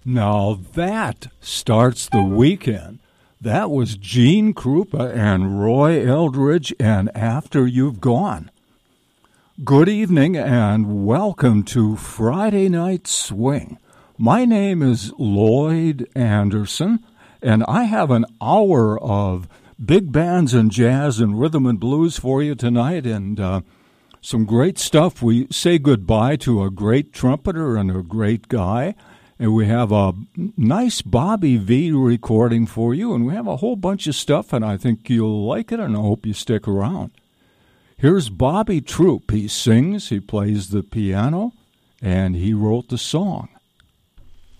Now that starts the weekend. That was Gene Krupa and Roy Eldridge and After You've Gone. Good evening and welcome to Friday Night Swing. My name is Lloyd Anderson, and I have an hour of big bands and jazz and rhythm and blues for you tonight, and some great stuff. We say goodbye to a great trumpeter and a great guy. And we have a nice Bobby V recording for you, and we have a whole bunch of stuff, and I think you'll like it, and I hope you stick around. Here's Bobby Troup. He sings, he plays the piano, and he wrote the song.